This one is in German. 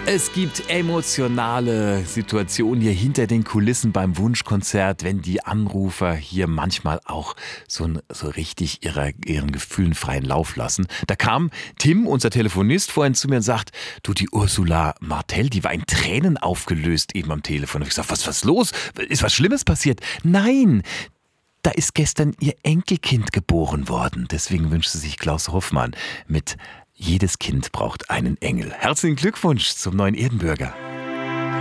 Es gibt emotionale Situationen hier hinter den Kulissen beim Wunschkonzert, wenn die Anrufer hier manchmal auch so richtig ihren Gefühlen freien Lauf lassen. Da kam Tim, unser Telefonist, vorhin zu mir und sagt, du, die Ursula Martell, die war in Tränen aufgelöst eben am Telefon. Und ich gesagt, was ist los? Ist was Schlimmes passiert? Nein, da ist gestern ihr Enkelkind geboren worden. Deswegen wünschte sich Klaus Hoffmann mit Jedes Kind braucht einen Engel. Herzlichen Glückwunsch zum neuen Erdenbürger.